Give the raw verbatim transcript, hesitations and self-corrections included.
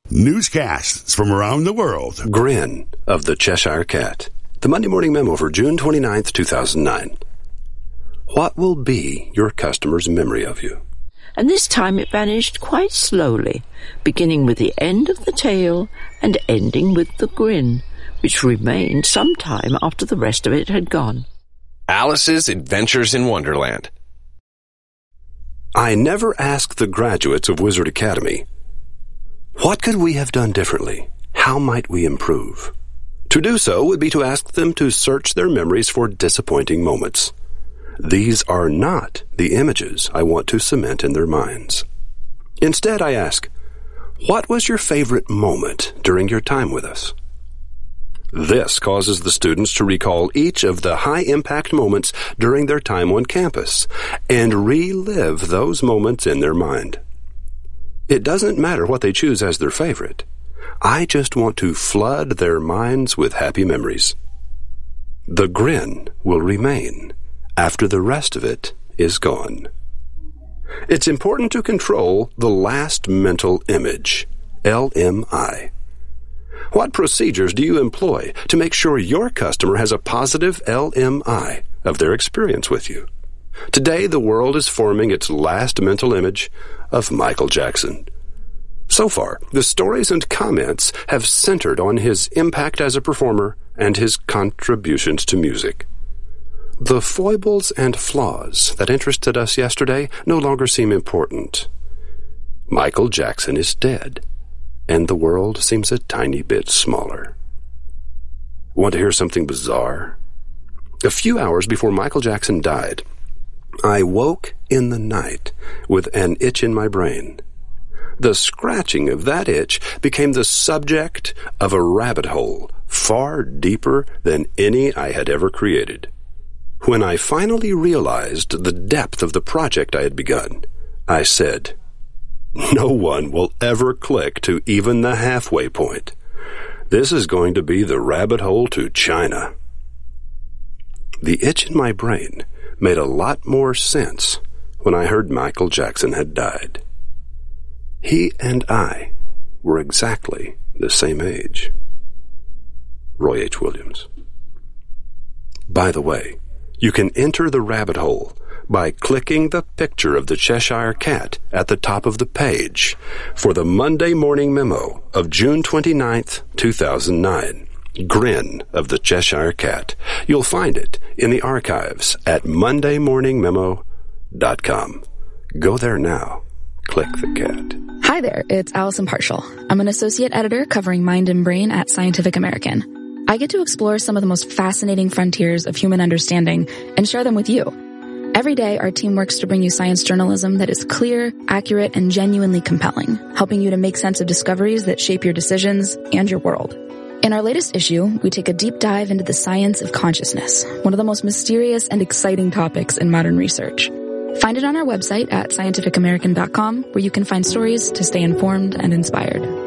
Newscasts from around the world. Grin of the Cheshire Cat. The Monday Morning Memo for June twenty-ninth, two thousand nine. What will be your customer's memory of you? And this time it vanished quite slowly, beginning with the end of the tail and ending with the grin, which remained some time after the rest of it had gone. Alice's Adventures in Wonderland. I never asked the graduates of Wizard Academy, what could we have done differently? How might we improve? To do so would be to ask them to search their memories for disappointing moments. These are not the images I want to cement in their minds. Instead, I ask, what was your favorite moment during your time with us? This causes the students to recall each of the high-impact moments during their time on campus and relive those moments in their mind. It doesn't matter what they choose as their favorite. I just want to flood their minds with happy memories. The grin will remain after the rest of it is gone. It's important to control the last mental image, L M I. What procedures do you employ to make sure your customer has a positive L M I of their experience with you? Today, the world is forming its last mental image of Michael Jackson. So far, the stories and comments have centered on his impact as a performer and his contributions to music. The foibles and flaws that interested us yesterday no longer seem important. Michael Jackson is dead, and the world seems a tiny bit smaller. Want to hear something bizarre? A few hours before Michael Jackson died, I woke in the night with an itch in my brain. The scratching of that itch became the subject of a rabbit hole far deeper than any I had ever created. When I finally realized the depth of the project I had begun, I said, no one will ever click to even the halfway point. This is going to be the rabbit hole to China. The itch in my brain made a lot more sense when I heard Michael Jackson had died. He and I were exactly the same age. Roy H. Williams. By the way, you can enter the rabbit hole by clicking the picture of the Cheshire Cat at the top of the page for the Monday Morning Memo of June twenty-ninth, two thousand nine. Grin of the Cheshire Cat. You'll find it in the archives at monday morning memo dot com. Go there now. Click the cat. Hi there, it's Allison Partial. I'm an associate editor covering mind and brain at Scientific American. I get to explore some of the most fascinating frontiers of human understanding and share them with you. Every day, our team works to bring you science journalism that is clear, accurate, and genuinely compelling, helping you to make sense of discoveries that shape your decisions and your world. In our latest issue, we take a deep dive into the science of consciousness, one of the most mysterious and exciting topics in modern research. Find it on our website at scientific american dot com, where you can find stories to stay informed and inspired.